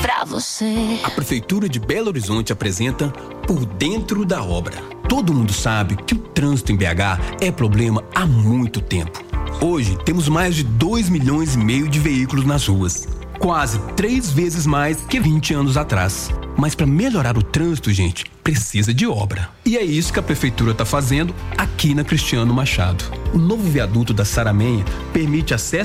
pra você. A Prefeitura de Belo Horizonte apresenta Por Dentro da Obra. Todo mundo sabe que o trânsito em BH é problema há muito tempo. Hoje temos mais de 2,5 milhões de veículos nas ruas. Quase 3 vezes mais que 20 anos atrás. Mas para melhorar o trânsito, gente, precisa de obra. E é isso que a Prefeitura está fazendo aqui na Cristiano Machado. O novo viaduto da Saramenha permite acesso